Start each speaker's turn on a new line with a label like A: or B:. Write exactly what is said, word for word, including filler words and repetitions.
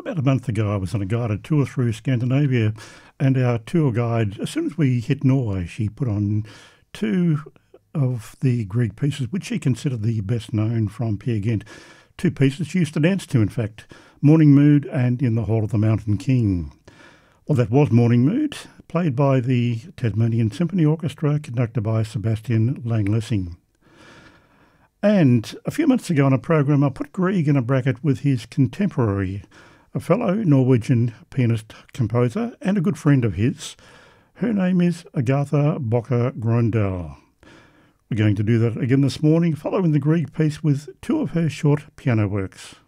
A: About a month ago, I was on a guided tour through Scandinavia, and our tour guide, as soon as we hit Norway, she put on two of the Grieg pieces, which she considered the best known from Peer Gynt. Two pieces she used to dance to, in fact, Morning Mood and In the Hall of the Mountain King. Well, that was Morning Mood, played by the Tasmanian Symphony Orchestra, conducted by Sebastian Langlessing. And a few months ago on a program, I put Grieg in a bracket with his contemporary, a fellow Norwegian pianist-composer and a good friend of his. Her name is Agatha Bocker Grøndal. We're going to do that again this morning, following the Grieg piece with two of her short piano works.